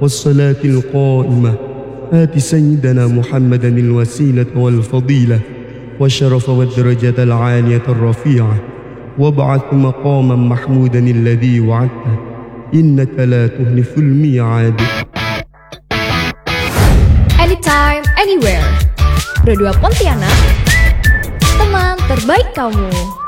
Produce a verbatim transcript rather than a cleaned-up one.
والصلاة القائمة آت سيدنا محمدا الوسيلة والفضيلة والشرف والدرجة العالية الرفيعة وابعث مقاما محمودا الذي وعدته إنك لا تخلف الميعاد. Anytime, anywhere. Pro dua Pontianak, teman terbaik kamu.